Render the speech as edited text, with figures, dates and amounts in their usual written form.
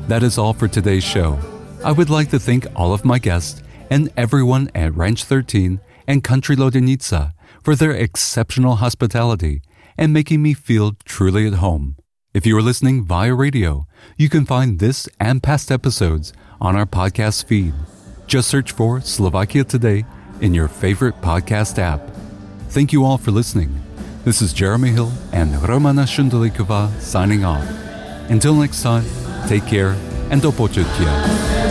That is all for today's show. I would like to thank all of my guests and everyone at Ranch 13 and Country Lodenica for their exceptional hospitality and making me feel truly at home. If you are listening via radio, you can find this and past episodes on our podcast feed. Just search for Slovakia Today in your favorite podcast app. Thank you all for listening. This is Jeremy Hill and Romana Shundalikova signing off. Until next time, take care and do počutia.